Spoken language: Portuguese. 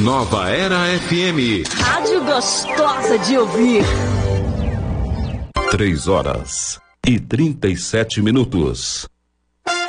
Nova Era FM. Rádio gostosa de ouvir. 3 horas e 37 minutos.